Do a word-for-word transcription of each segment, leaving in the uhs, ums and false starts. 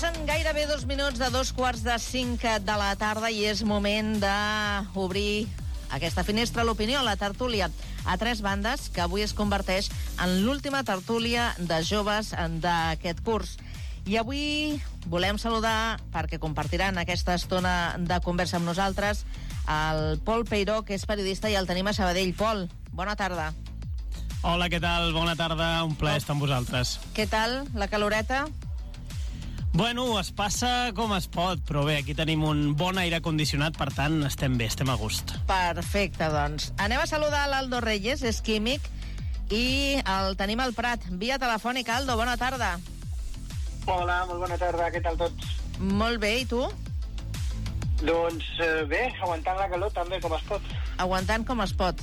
Passen gairebé dos minuts de dos quarts de cinc de la tarda i és moment d'obrir aquesta finestra a l'opinió, la tertúlia a tres bandes, que avui es converteix en l'última tertúlia de joves d'aquest curs. I avui volem saludar, perquè compartiran aquesta estona de conversa amb nosaltres, el Pol Peiró, que és periodista, i el tenim a Sabadell. Pol, bona tarda. Hola, què tal? Bona tarda, un plaer estar amb vosaltres. Què tal, la caloreta? Bueno, es passa com es pot, però bé, aquí tenim un bon aire condicionat, per tant, estem bé, estem a gust. Perfecte, doncs. Anem a saludar l'Aldo Reyes, és químic, i el tenim al Prat, via telefònica. Aldo, bona tarda. Hola, molt bona tarda, què tal tots? Molt bé, i tu? Doncs eh, bé, aguantant la calor també com es pot. Aguantant com es pot.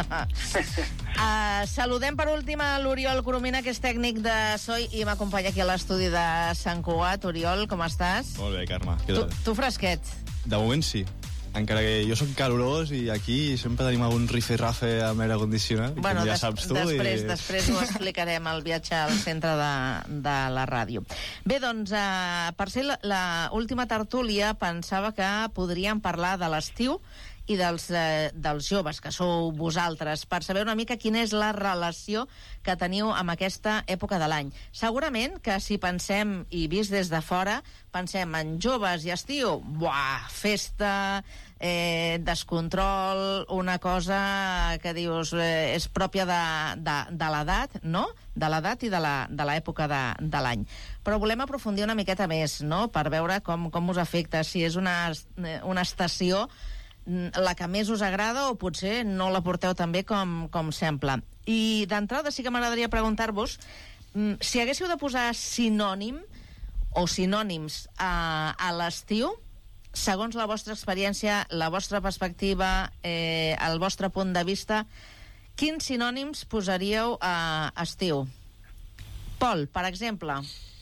uh, saludem per últim a l'Oriol Coromina, que és tècnic de so i m'acompanya aquí a l'estudi de Sant Cugat. Oriol, com estàs? Molt bé, Carme. Tu, tu fresquet? De moment sí. Encara que jo soc calorós i aquí sempre tenim algun rife-rafe amb aire condicionat, bueno, com ja des, saps tu. Després, i... després ho explicarem al viatge al centre de, de la ràdio. Bé, doncs, uh, per ser l'última tertúlia, pensava que podríem parlar de l'estiu i dels, eh, dels joves, que sou vosaltres, per saber una mica quina és la relació que teniu amb aquesta època de l'any. Segurament que si pensem, i vist des de fora, pensem en joves i estiu, buah, festa, eh, descontrol, una cosa que dius eh, és pròpia de, de, de l'edat, no? De l'edat i de l'època de, de l'any. Però volem aprofundir una miqueta més, no? Per veure com, com us afecta, si és una, una estació la que més us agrada o potser no la porteu tan bé com, com sembla. I d'entrada sí que m'agradaria preguntar-vos si haguéssiu de posar sinònim o sinònims a, a l'estiu, segons la vostra experiència, la vostra perspectiva, eh, el vostre punt de vista, quins sinònims posaríeu a estiu? Pol, per exemple.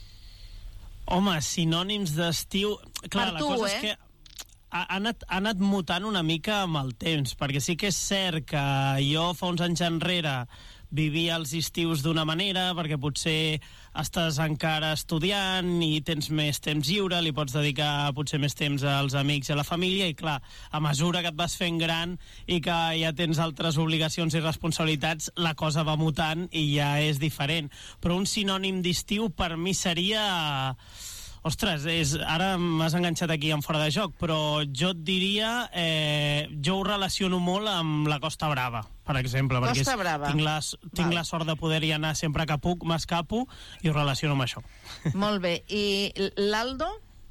Home, sinònims d'estiu... Clar, per la tu, cosa eh? és que ha anat, ha anat mutant una mica amb el temps, perquè sí que és cert que jo fa uns anys enrere vivia els estius d'una manera, perquè potser estàs encara estudiant i tens més temps lliure, li pots dedicar potser més temps als amics i a la família, i clar, a mesura que et vas fent gran i que ja tens altres obligacions i responsabilitats, la cosa va mutant i ja és diferent. Però un sinònim d'estiu per mi seria... Ostres, és, ara m'has enganxat aquí en fora de joc, però jo et diria, eh, jo ho relaciono molt amb la Costa Brava, per exemple. Costa perquè Brava. Tinc, la, tinc la sort de poder-hi anar sempre que puc, m'escapo, i ho relaciono amb això. Molt bé. I l'Aldo?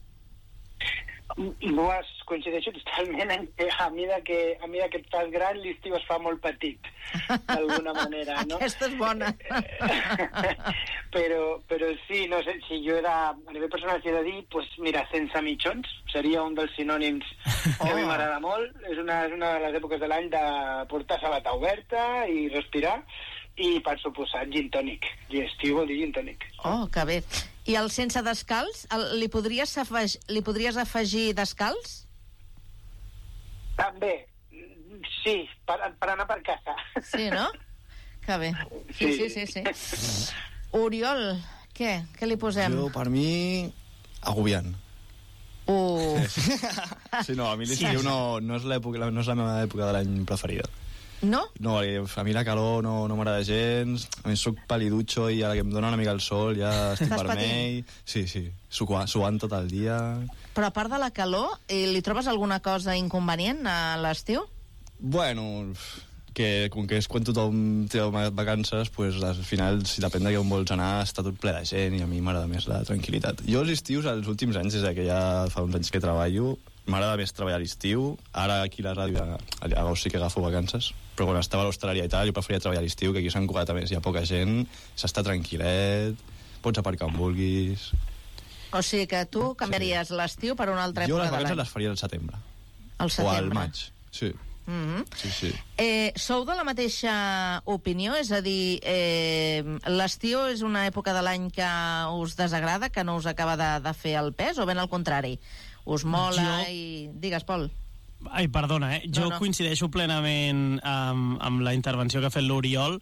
No, es coincideixo totalment en que a mida que, a mida que et fas gran l'estiu es fa molt petit, d'alguna manera, no? Aquesta és bona. però, però sí, no sé, si jo era, a nivell personal, si he de dir, pues mira, sense mitjons, seria un dels sinònims que oh. a mi m'agrada molt. És una, és una de les èpoques de l'any de portar sabata oberta i respirar, i per suposat gin tònic. I estiu vol dir gin tònic. Oh, que bé. I el sense descalç, el, li, podries afegir, li podries afegir descalç? També, sí, per, per anar per casa. Sí, no? Que bé. Sí, sí, sí, sí. sí. Oriol, què? Què li posem? Jo, per mi, agobiant. Uh. Sí, no, a mi l'estiu sí. no, no, és l'època, no és la meva època de l'any preferida. No? No, a mi la calor no, no m'agrada gens. A mi soc palidutxo i a la que em dona una mica el sol ja estic Estàs vermell. patint? Sí, sí, suant tot el dia. Però a part de la calor, li trobes alguna cosa inconvenient a l'estiu? Bueno, que com que és quan tothom té vacances, pues, al final, si depèn de on vols anar, està tot ple de gent i a mi m'agrada més la tranquil·litat. Jo els estius, els últims anys, des que ja fa uns anys que treballo, m'agrada més treballar a l'estiu. Ara aquí a la ràdio llavors sí que agafo vacances, però quan estava a l'hostaleria i tal jo preferia treballar a l'estiu, que aquí a Sant Cugat a més hi ha poca gent, s'està tranquil·let, pots aparcar on vulguis. O sigui que tu canviaries sí. l'estiu per una altra jo època de l'any. Jo les vacances les faria al setembre. Al setembre. O al maig, sí. Mm-hmm. Sí, sí. Eh, sou de la mateixa opinió? És a dir, eh, l'estiu és una època de l'any que us desagrada, que no us acaba de, de fer el pes, o ben al contrari? Us mola jo... i... Digues, Pol. Ai, perdona, eh? Jo no, no. coincideixo plenament amb, amb la intervenció que ha fet l'Oriol.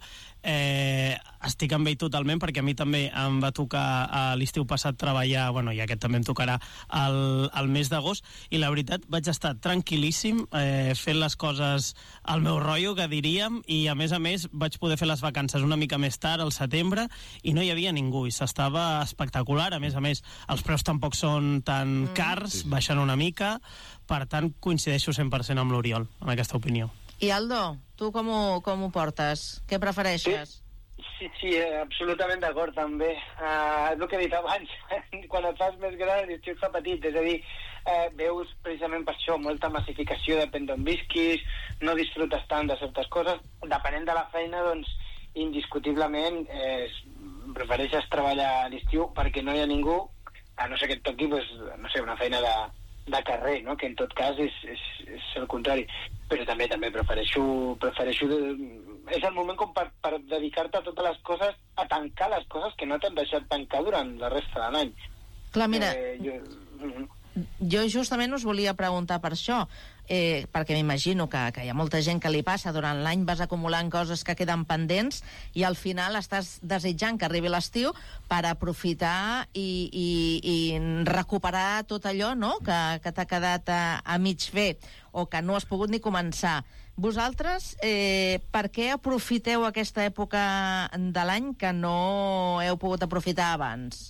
eh, estic amb ell totalment, perquè a mi també em va tocar a l'estiu passat treballar, bueno, i aquest també em tocarà el, el mes d'agost, i la veritat vaig estar tranquil·líssim eh, fent les coses al meu rotllo, que diríem, i a més a més vaig poder fer les vacances una mica més tard, al setembre, i no hi havia ningú, i s'estava espectacular. A més a més, els preus tampoc són tan cars, mm. baixen una mica, per tant coincideixo cent per cent amb l'Oriol en aquesta opinió. I Aldo, tu com ho, com ho portes? Què prefereixes? Sí, sí, sí absolutament d'acord també. Uh, és el que he dit abans, quan et fas més gran l'estiu fa petit, és a dir, uh, veus precisament per això molta massificació, depèn d'on visquis, no disfrutes tant de certes coses, depenent de la feina, doncs, indiscutiblement eh, prefereixes treballar a l'estiu perquè no hi ha ningú, a no ser que et toqui, pues, no sé, una feina de de carrer, no? Que en tot cas és, és, és el contrari, però també també prefereixo, prefereixo de, és el moment com per, per dedicar-te a totes les coses, a tancar les coses que no t'han deixat tancar durant la resta de l'any. Clar, mira, eh, jo, uh-huh. jo justament us volia preguntar per això, eh, perquè m'imagino que, que hi ha molta gent que li passa, durant l'any vas acumulant coses que queden pendents i al final estàs desitjant que arribi l'estiu per aprofitar i, i, i recuperar tot allò, no?, que, que t'ha quedat a, a mig fer o que no has pogut ni començar. Vosaltres, eh, per què aprofiteu aquesta època de l'any que no heu pogut aprofitar abans?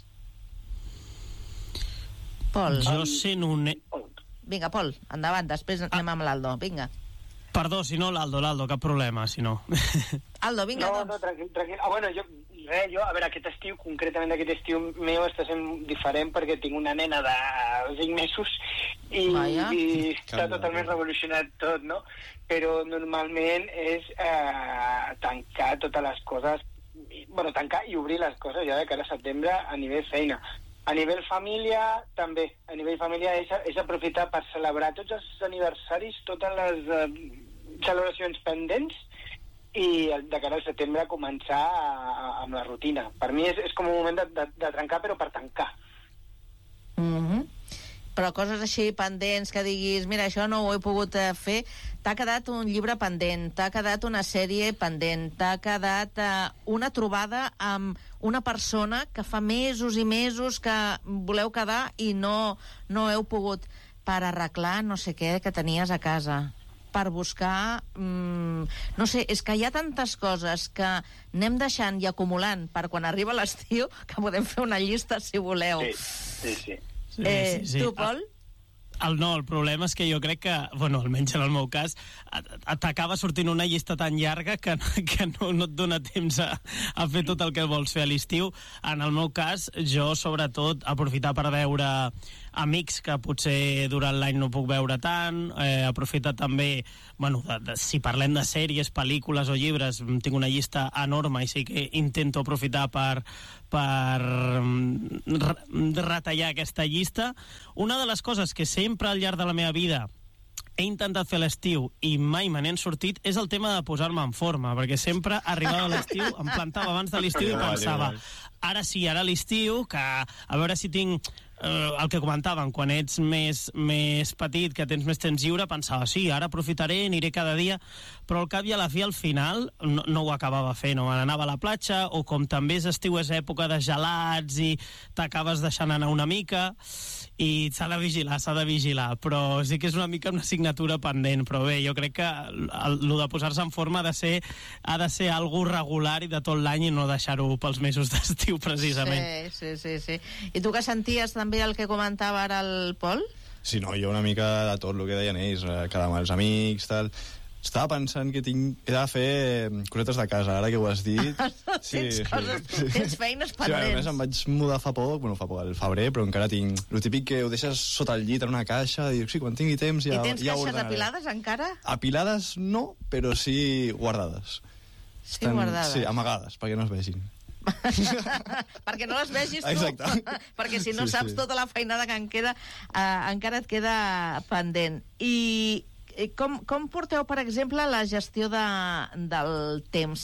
Pol. Jo sent un... Vinga, Pol, endavant, després anem amb l'Aldo, vinga. Perdó, si no, l'Aldo, l'Aldo, cap problema, si no. Aldo, vinga, no, doncs. No, tranquil, tranquil. Ah, bueno, jo, res, jo, a veure, aquest estiu, concretament aquest estiu meu està sent diferent perquè tinc una nena de cinc mesos i, i està totalment revolucionat tot, no? Però normalment és eh, tancar totes les coses, bueno, tancar i obrir les coses ja de cara a setembre a nivell feina. A nivell família, també. A nivell família és, és aprofitar per celebrar tots els aniversaris, totes les uh, celebracions pendents i de cara al setembre començar a, a, amb la rutina. Per mi és, és com un moment de, de, de trencar, però per tancar. Mm-hmm. Però coses així pendents que diguis, mira, això no ho he pogut eh, fer, t'ha quedat un llibre pendent, t'ha quedat una sèrie pendent, t'ha quedat eh, una trobada amb una persona que fa mesos i mesos que voleu quedar i no, no heu pogut, per arreglar no sé què que tenies a casa, per buscar... Mmm, no sé, és que hi ha tantes coses que anem deixant i acumulant per quan arriba l'estiu que podem fer una llista si voleu. Sí, sí, sí. Sí, eh, sí, sí. Tu, Pol? El, no, el problema és que jo crec que, bueno, almenys en el meu cas, t'acaba sortint una llista tan llarga que, que no, no et dona temps a, a fer tot el que vols fer a l'estiu. En el meu cas, jo, sobretot, aprofitar per veure amics que potser durant l'any no puc veure tant, eh, aprofitar també, bueno, de, de, si parlem de sèries, pel·lícules o llibres, tinc una llista enorme i sí que intento aprofitar per, per retallar aquesta llista. Una de les coses que sempre al llarg de la meva vida he intentat fer a l'estiu i mai me n'he sortit és el tema de posar-me en forma, perquè sempre arribava a l'estiu, em plantava abans de l'estiu i pensava, ara sí, ara a l'estiu, que a veure si tinc eh, el que comentaven, quan ets més, més petit, que tens més temps lliure, pensava, sí, ara aprofitaré, aniré cada dia, però al cap i a la fi, al final, no, no ho acabava fent, o anava a la platja, o com també és estiu, és època de gelats i t'acabes deixant anar una mica, i s'ha de vigilar, s'ha de vigilar, però sí que és una mica una assignatura pendent, però bé, jo crec que el, el de posar-se en forma ha de ser, ha de ser algo regular i de tot l'any i no deixar-ho pels mesos d'estiu, precisament. Sí, sí, sí, sí. I tu que senties també el que comentava ara el Pol? Sí, no, jo una mica de tot el que deien ells, quedar amb els amics, tal... Estava pensant que tinc... he de fer cosetes de casa, ara que ho has dit. Sí, tens, sí, coses, sí. Tens feines pendents. Sí, a més em vaig mudar fa poc, bueno, fa poc, al febrer, però encara tinc... El típic que ho deixes sota el llit en una caixa, i dic, sí, quan tingui temps ja, ja ho ordenaré. I tens caixes apilades encara? Apilades no, però sí guardades. Sí, Estan, guardades. Sí, amagades, perquè no es vegin. Perquè no les vegis tu. Exacte. Perquè si no sí, saps sí. tota la feinada que en queda, eh, encara et queda pendent. I com, com porteu, per exemple, la gestió de, del temps?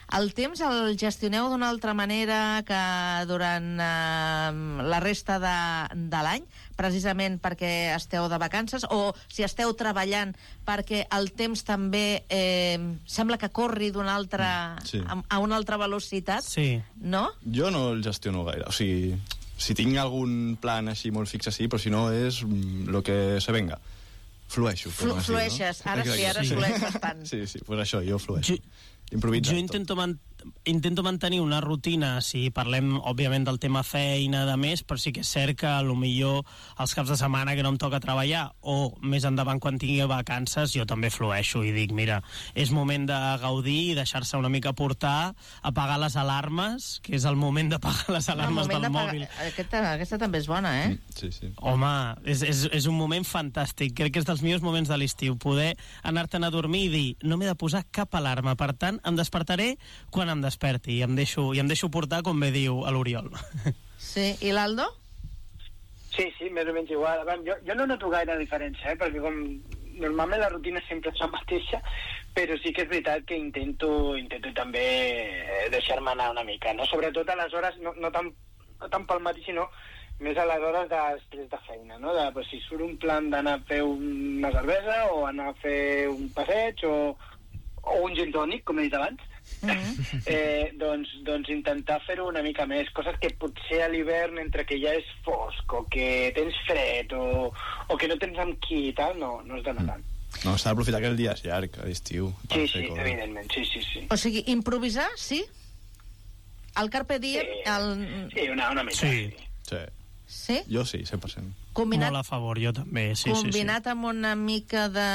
El temps el gestioneu d'una altra manera que durant eh, la resta de, de l'any, precisament perquè esteu de vacances, o si esteu treballant perquè el temps també eh, sembla que corri d'una altra, sí. a, a una altra velocitat, Sí. no? Jo no el gestiono gaire, o sigui, si tinc algun plan així molt fix, sí, però si no és el que se venga. Flueixo. Flu flueixes, no? Ara sí, ara sí. flueixes tant. Sí, sí, pues això, jo flueixo. Jo, Improvisant jo intento, man intento mantenir una rutina, si parlem, òbviament, del tema feina de més, però sí que és cert que potser els caps de setmana que no em toca treballar, o més endavant quan tingui vacances, jo també flueixo i dic, mira, és moment de gaudir i deixar-se una mica portar, apagar les alarmes, que és el moment d'apagar les alarmes del mòbil. Aquesta, aquesta també és bona, eh? Sí, sí. Home, és, és, és un moment fantàstic. Crec que és dels millors moments de l'estiu. Poder anar-te'n a dormir i dir, no m'he de posar cap alarma, per tant, em despertaré quan em desperti i em deixo, i em deixo portar, com bé diu a l'Oriol. Sí, i l'Aldo? Sí, sí, més o menys igual. Jo, jo no noto gaire diferència, eh? Perquè com normalment la rutina sempre és la mateixa, però sí que és veritat que intento, intento també deixar-me anar una mica, no? Sobretot a les hores, no, no, tant, no tant pel matí, sinó més a les hores després de feina, no? De, pues, si surt un plan d'anar a fer una cervesa o anar a fer un passeig o, o un gin tònic, com he dit abans, mm-hmm. eh, doncs, doncs intentar fer-ho una mica més, coses que potser a l'hivern, entre que ja és fosc o que tens fred o, o que no tens amb qui i tal, no, no es dona tant. No, s'ha d'aprofitar que el dia és llarg, a l'estiu. Sí, sí, coses. Evidentment, sí, sí, sí. O sigui, improvisar, sí? El carpe diem... Sí, el... sí una, una mica. Sí. Sí. Sí? Jo sí, cent per cent. Combinat, Molt a favor, jo també, sí, combinat sí, sí. amb una mica de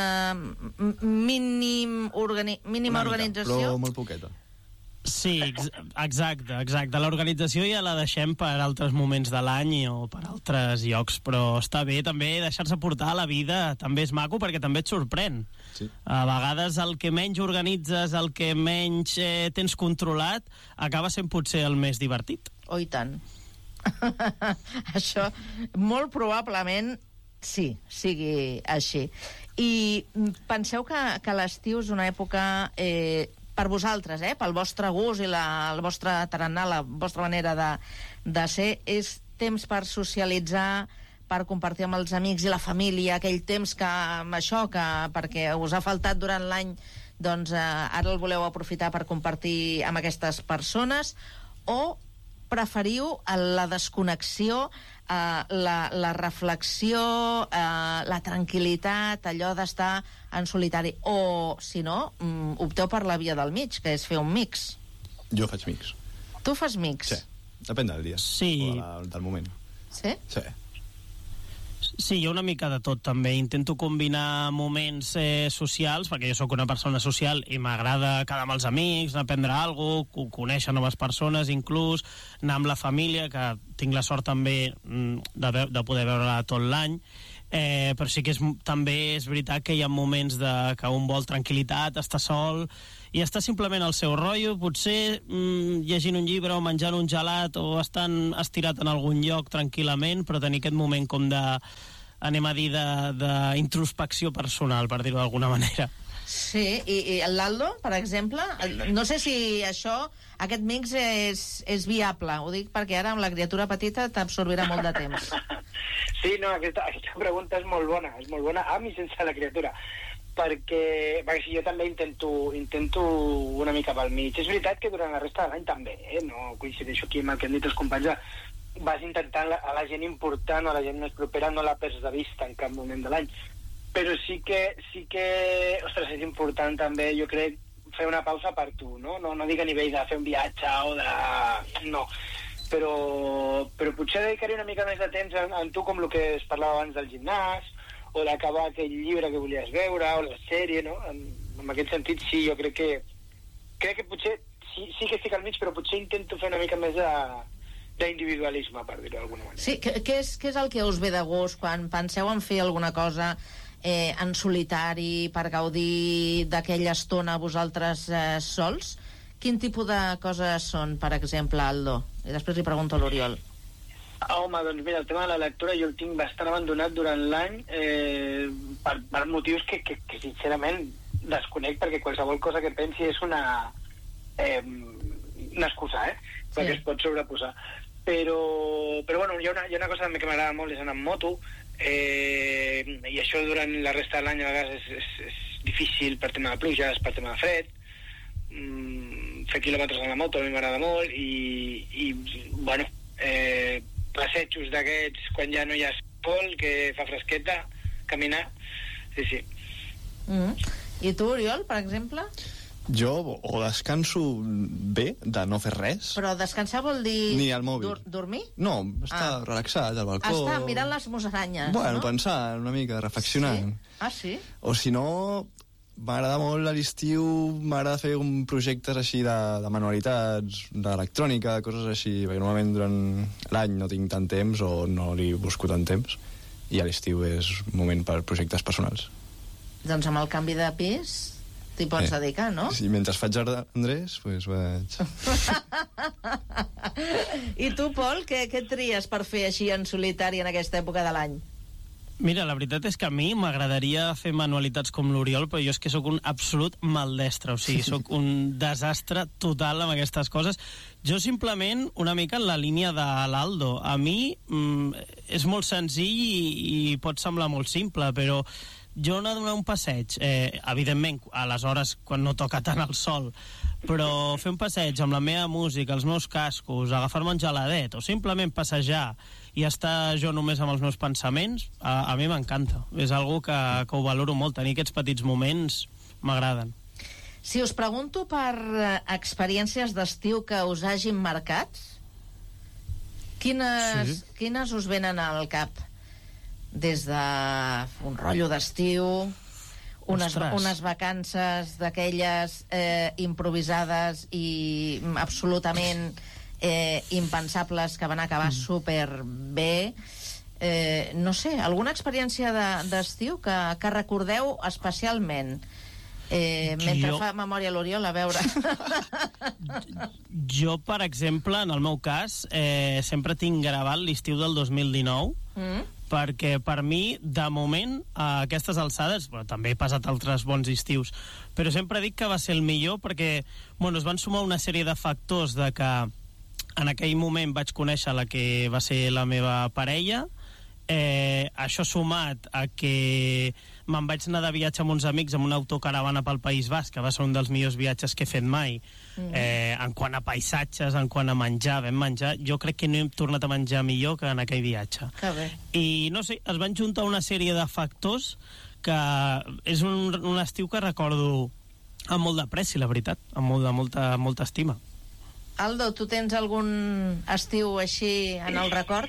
mínim organi mínima Una mica, organització. però molt poqueta. Sí, ex exacte, exacte. L'organització ja la deixem per altres moments de l'any o per altres llocs, però està bé també deixar-se portar a la vida, també és maco perquè també et sorprèn. Sí. A vegades el que menys organitzes, el que menys eh, tens controlat, acaba sent potser el més divertit. Oh, i tant. Això molt probablement sí, sigui així. I penseu que, que l'estiu és una època eh, per vosaltres, eh, pel vostre gust i la, el vostre tarannà, la vostra manera de, de ser, és temps per socialitzar, per compartir amb els amics i la família, aquell temps que amb això, que perquè us ha faltat durant l'any, doncs eh, ara el voleu aprofitar per compartir amb aquestes persones, o preferiu la desconnexió, eh, la, la reflexió, eh, la tranquil·litat, allò d'estar en solitari, o, si no, mm, opteu per la via del mig, que és fer un mix. Jo faig mix. Tu fas mix? Sí, depèn del dia. Sí. O de la, del moment. Sí? Sí. Sí, jo una mica de tot també. Intento combinar moments eh, socials, perquè jo sóc una persona social i m'agrada quedar amb els amics, anar a prendre alguna cosa, conèixer noves persones, inclús anar amb la família, que tinc la sort també de, de poder veure-la tot l'any. Eh, però sí que és, també és veritat que hi ha moments de, que un vol tranquil·litat, estar sol i estar simplement al seu rotllo, potser mm, llegint un llibre o menjant un gelat o estant estirat en algun lloc tranquil·lament, però tenir aquest moment com de, anem a dir, d'introspecció personal, per dir-ho d'alguna manera. Sí, i, i l'Aldo, per exemple, no sé si això, aquest mix és, és viable, ho dic perquè ara amb la criatura petita t'absorbirà molt de temps. Sí, no, aquesta, aquesta pregunta és molt bona, és molt bona, amb i sense la criatura, perquè, perquè si jo també intento, intento una mica pel mig. És veritat que durant la resta de l'any també, eh? No coincideixo aquí amb el que han dit els companys, vas intentant la, a la gent important o a la gent més propera no la perds de vista en cap moment de l'any, però sí que, sí que, ostres, és important també, jo crec, fer una pausa per tu, no? No, no dic a nivell de fer un viatge o de... no, però, però potser dedicaré una mica més de temps en, en tu, com el que es parlava abans del gimnàs, o d'acabar aquell llibre que volies veure, o la sèrie, no? En, en aquest sentit, sí, jo crec que crec que potser sí, sí que estic al mig, però potser intento fer una mica més de, d'individualisme, per dir-ho d'alguna manera. Sí, què, què, és, què és el que us ve de gust quan penseu en fer alguna cosa eh, en solitari per gaudir d'aquella estona vosaltres eh, sols? Quin tipus de coses són, per exemple, Aldo? I després li pregunto a l'Oriol. Ah, home, doncs mira, el tema de la lectura jo el tinc bastant abandonat durant l'any eh, per, per motius que, que, que sincerament desconec, perquè qualsevol cosa que pensi és una, eh, una excusa, eh? Perquè Sí. es pot sobreposar. Però, però bueno, hi ha, una, hi ha una cosa també que m'agrada molt, és anar amb moto, eh, i això durant la resta de l'any a vegades és, és, és difícil per tema de pluges, per tema de fred. Mm, fer quilòmetres amb la moto a mi m'agrada molt, i, i bueno, eh, passejos d'aquests quan ja no hi ha sol, que fa fresqueta, caminar, sí, sí. Mm. I tu, Oriol, per exemple? Jo o descanso bé, de no fer res. Però descansar vol dir... Ni al mòbil. Dur dormir? No, estar Ah. relaxat al balcó. Estar mirant les musaranyes, Bueno, no? pensant una mica, reflexionant. Sí? Ah, sí? O si no, m'agrada molt a l'estiu, m'agrada fer un projectes així de, de manualitats, d'electrònica, coses així, perquè normalment durant l'any no tinc tant temps o no li busco tant temps, i a l'estiu és un moment per projectes personals. Doncs amb el canvi de pis t'hi pots Eh. dedicar, no? Sí, mentre faig jardí, Andrés, pues vaig... I tu, Pol, què, què tries per fer així en solitari en aquesta època de l'any? Mira, la veritat és que a mi m'agradaria fer manualitats com l'Oriol, però jo és que sóc un absolut maldestre, o sigui, sóc un desastre total amb aquestes coses. Jo simplement, una mica en la línia de l'Aldo, a mi mm, és molt senzill i, i pot semblar molt simple, però jo anar a donar un passeig, eh, evidentment, a les hores quan no toca tant el sol, però fer un passeig amb la meva música, els meus cascos, agafar-me un geladet, o simplement passejar i estar jo només amb els meus pensaments, a, a mi m'encanta. És algo que, que ho valoro molt. Tenir aquests petits moments m'agraden. Si us pregunto per eh, experiències d'estiu que us hagin marcat, quines, Sí. quines us venen al cap? Des de un rotllo d'estiu, unes, Ostres. unes vacances d'aquelles eh, improvisades i absolutament eh, impensables que van acabar mm. superbé. Eh, no sé, alguna experiència de- d'estiu que, que recordeu especialment? Eh, mentre Jo- fa memòria l'Oriol, a veure. Jo, per exemple, en el meu cas, eh, sempre tinc gravat l'estiu del dos mil dinou, Mm? perquè per mi, de moment, a aquestes alçades, bueno, també he passat altres bons estius, però sempre dic que va ser el millor perquè, bueno, es van sumar una sèrie de factors de que en aquell moment vaig conèixer la que va ser la meva parella, eh, això sumat a que me'n vaig anar de viatge amb uns amics amb una autocaravana pel País Basc, que va ser un dels millors viatges que he fet mai, mm. eh, en quant a paisatges, en quant a menjar, vam menjar, jo crec que no hem tornat a menjar millor que en aquell viatge. Que bé. I no sé, es van juntar una sèrie de factors que és un, un estiu que recordo amb molt d'apreci, la veritat, amb molt de molta, molta estima. Aldo, tu tens algun estiu així en el record?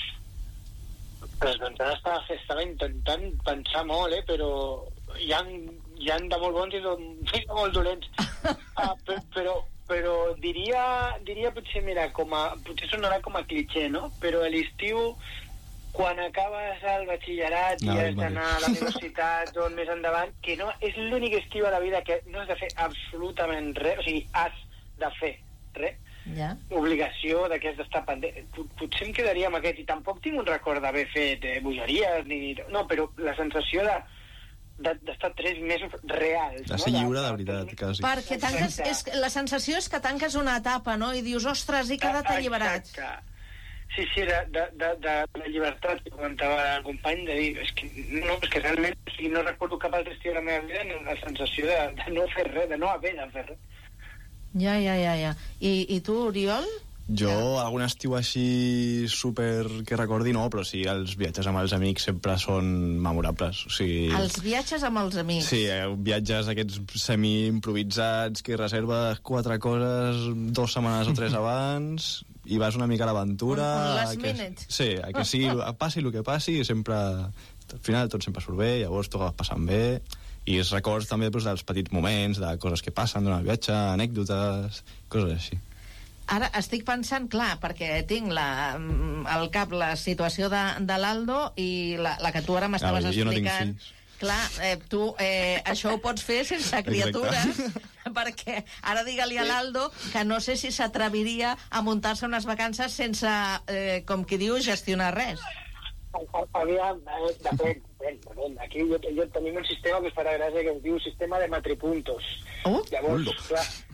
Pues doncs ara estava, estava intentant pensar molt, eh, però hi ha, hi ha de molt bons i de, i de molt dolents. Ah, però, però, però diria, diria potser, mira, com a, potser sonarà com a cliché, no? Però a l'estiu, quan acabes el batxillerat No, i has el d'anar a la universitat o més endavant, que no, és l'únic estiu a la vida que no has de fer absolutament res, o sigui, has de fer res, Ja. obligació de que has d'estar pendent. Pot- Potser em quedaria amb aquest, i tampoc tinc un record d'haver fet eh, bogeries, ni... No, però la sensació de de- d'estar tres mesos reals. De no? ser lliure, de veritat, quasi. Perquè tanques, Exacte. és, la sensació és que tanques una etapa, no? I dius, ostres, he quedat Ah, alliberat. exacte. Sí, sí, de, de, de, de la llibertat que comentava el company, de dir, és que, no, és que realment o sigui, no recordo cap altre estiu de la meva vida, no, la sensació de, de no fer res, de no haver de fer res. Ja, ja, ja, ja. I, i tu, Oriol? Jo, algun estiu així super que recordi, no, però sí, els viatges amb els amics sempre són memorables. O sigui, Els viatges amb els amics. Sí, eh, viatges aquests semi-improvisats que reserves quatre coses dues setmanes o tres abans i vas una mica a l'aventura. Un- un last que- minute. Sí, a que sí, passi el que passi, sempre, al final tot sempre surt bé, llavors t'ho vas passant bé, i els records també doncs, dels petits moments, de coses que passen durant el viatge, anècdotes, coses així. Ara estic pensant, clar, perquè tinc la, al cap la situació de, de l'Aldo i la, la que tu ara m'estaves Ah, jo no tinc explicant. fills. Clar, eh, tu eh, això ho pots fer sense criatures, perquè ara digue-li a l'Aldo que no sé si s'atreviria a muntar-se unes vacances sense, eh, com qui diu, gestionar res. Aviam, eh, depèn, depèn, depèn. Aquí jo, jo tenim un sistema que us farà gràcia que es diu sistema de matripuntos. Uh, Llavors, Hola. clar,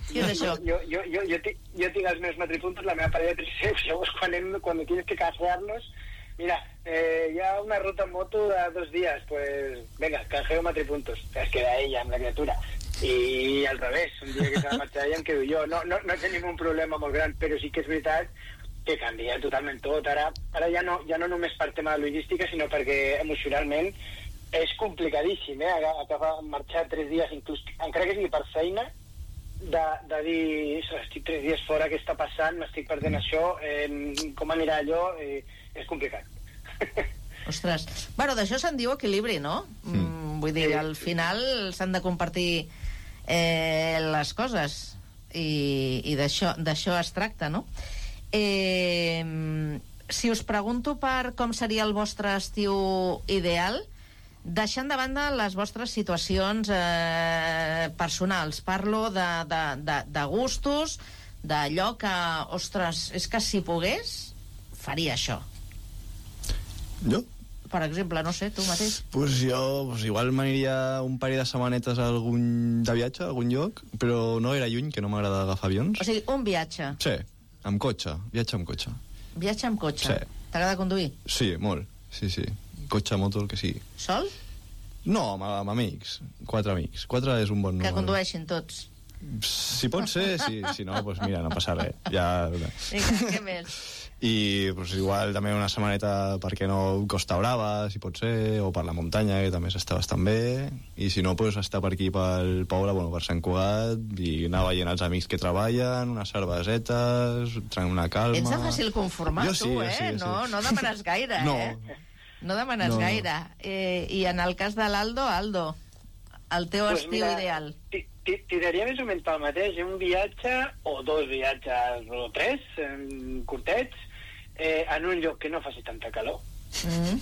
Què és això? Jo, jo, jo, jo, tinc, jo tinc els meus matripuntos, la meva parella té seus, llavors quan, hem, quan tienes que canjearlos, mira, eh, hi ha una ruta en moto de dos dies, pues venga, canjeo matripuntos. Es queda ella amb la criatura. I al revés, un dia que s'ha de marxar ella em quedo jo. No, no, no tenim un problema molt gran, però sí que és veritat que canvia totalment tot. Ara, ara ja, no, ja no només per tema de logística, sinó perquè emocionalment és complicadíssim, eh? Agafar, marxar tres dies, inclús, encara que sigui per feina, de, de dir, estic tres dies fora, què està passant, m'estic perdent això, eh, com anirà allò, eh, és complicat. Ostres, bueno, d'això se'n diu equilibri, no? Mm, vull dir, al final s'han de compartir eh, les coses i, i d'això d'això es tracta, no? Eh, si us pregunto per com seria el vostre estiu ideal, deixant de banda les vostres situacions eh, personals, parlo de, de, de, de gustos, d'allò que, ostres, és que si pogués, faria això. Jo? Per exemple, no sé, tu mateix. Pues jo, pues igual m'aniria un parell de setmanetes a algun de viatge, a algun lloc, però no era lluny, que no m'agrada agafar avions. O sigui, un viatge. Sí, amb cotxe, viatge amb cotxe. Viatge amb cotxe. Sí. T'agrada conduir? Sí, molt, sí, sí. Cotxe, moto, el que sigui. Sol? No, amb, amb amics, quatre amics. Quatre és un bon número. Que condueixin tots. Si pot ser, sí. Si no, pues mira, no passa res. Ja... Vinga, què més? I pues, igual també una setmaneta, per què no, Costa Brava, si pot ser, o per la muntanya, que també s'està bastant bé, i si no, pues, estar per aquí pel poble, bueno, per Sant Cugat, i anar veient els amics que treballen, unes cervesetes, una calma... Ets de fàcil conformar, jo sí, tu, eh? Sí, sí. No, no demanes gaire, no. eh? No demanes no. gaire. Eh, I en el cas de l'Aldo, Aldo, el teu pues estiu mira, ideal... Tiraria més o menys pel mateix, un viatge, o dos viatges, o tres, curtets, eh, en un lloc que no faci tanta calor, mm.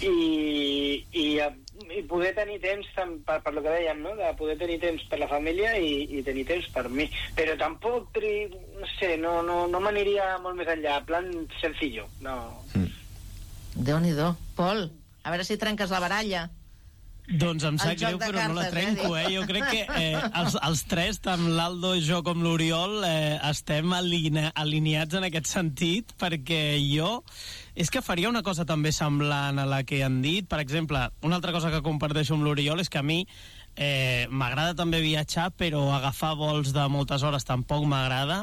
i, i, i poder tenir temps, per, per lo que dèiem, no? De poder tenir temps per la família i, i tenir temps per mi. Però tampoc, tri, no sé, no, no, no m'aniria molt més enllà, plan sencillo, no. Mm. Déu-n'hi-do. Pol, a veure si trenques la baralla. Doncs em sap greu, però cartes, no la trenco, eh? eh? Jo crec que eh, els, els tres, tant l'Aldo, jo com l'Oriol, eh, estem aline alineats en aquest sentit, perquè jo... És que faria una cosa també semblant a la que han dit. Per exemple, una altra cosa que comparteixo amb l'Oriol és que a mi eh, m'agrada també viatjar, però agafar vols de moltes hores tampoc m'agrada.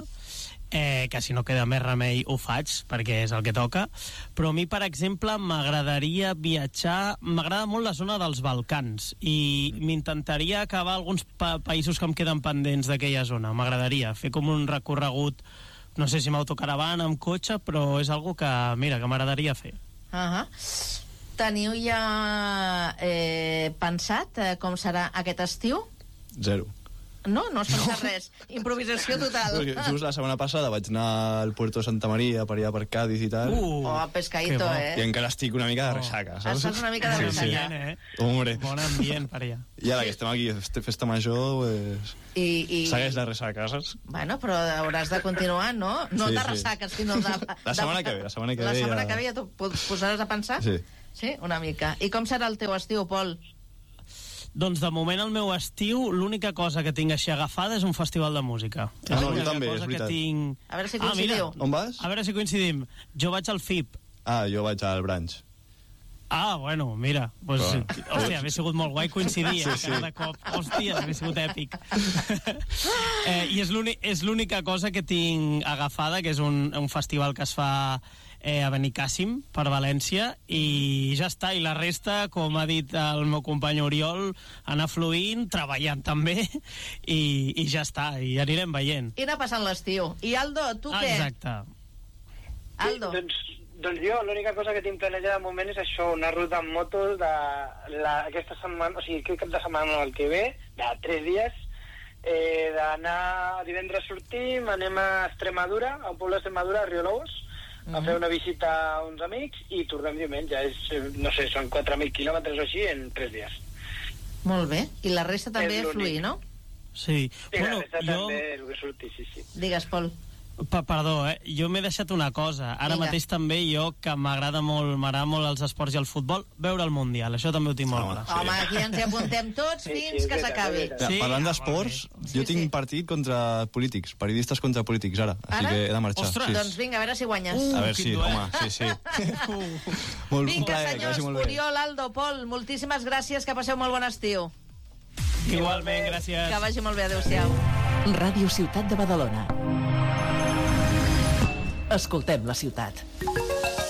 Eh, que si no queda més remei ho faig, perquè és el que toca, però a mi, per exemple, m'agradaria viatjar, m'agrada molt la zona dels Balcans, i m'intentaria acabar alguns pa països que em queden pendents d'aquella zona, m'agradaria fer com un recorregut, no sé si m'autocaravana amb cotxe, però és algo que, mira, que m'agradaria fer. Uh-huh. Teniu ja eh, pensat eh, com serà aquest estiu? Zero. No, no has pensat no. res. Improvisació total. Just la setmana passada vaig anar al Puerto de Santa Maria per allà per Cádiz i tal. Uh, oh, pescadito, eh? I encara estic una mica de ressaca, saps? Estàs una mica de ressaca. Sí, sí. Eh? Hombre. Bon ambient per allà. I ara que estem aquí, festa major, pues... I, i... segueix la ressaca, saps? Bueno, però hauràs de continuar, no? No sí, de ressaca, sí. sinó de... La setmana de... que ve, la setmana que la ve... La setmana ja... que ve ja t'ho posaràs a pensar? Sí. Sí, una mica. I com serà el teu estiu, Pol? Doncs de moment el meu estiu, l'única cosa que tinc així agafada és un festival de música. Ah, no, jo també, és veritat. Tinc... A veure si coincidiu. Ah, on vas? A veure si coincidim. Jo vaig al F I P. Ah, jo vaig al Branch. Ah, bueno, mira. Pues, però... Hòstia, hauria sigut molt guai coincidir, eh? Sí, sí. Cada cop. Hòstia, hauria sigut èpic. eh, I és l'única cosa que tinc agafada, que és un, un festival que es fa... Eh, a Benicàssim, per València, i ja està, i la resta, com ha dit el meu company Oriol, anar fluint, treballant també, i, i ja està, i anirem veient. I anar passant l'estiu. I Aldo, tu ah, què? Exacte. Aldo. Sí, doncs, doncs jo l'única cosa que tinc planejada de moment és això, una ruta amb moto de la, aquesta setmana, o sigui, aquest cap de setmana el que ve, de tres dies, eh, d'anar divendres sortim, anem a Extremadura, a un poble d'Extremadura, a Rio Lobos, a fer una visita a uns amics i tornem diumenge. És, no sé, són quatre mil quilòmetres o així en tres dies. Molt bé. I la resta també és fluir, no? Sí. I bueno, la resta jo... també el que surti, sí, sí. Digues, Pol. Pa, perdó, eh? Jo m'he deixat una cosa. Ara Vinga. mateix també jo, que m'agrada molt, m'agrada molt els esports i el futbol, veure el Mundial. Això també ho tinc molt Home, clar. sí. Home, aquí ens hi apuntem tots Sí, sí, fins és que veritat, s'acabi. és veritat. Ja, Sí? parlant Ah, d'esports, Sí, jo tinc sí. partit contra polítics, periodistes contra polítics, ara. Així Ara? que he de marxar. Ostres. Sí. Doncs vinga, a veure si guanyes. Uh, A veure, quin sí, duel. home, sí, sí. molt, un Vinga, plaer, que senyors, vagi molt bé. Oriol, Aldo, Pol, moltíssimes gràcies, que passeu molt bon estiu. Igualment, gràcies. Que vagi molt bé, adéu-siau. Ràdio Ciutat de Badalona. Escoltem la ciutat.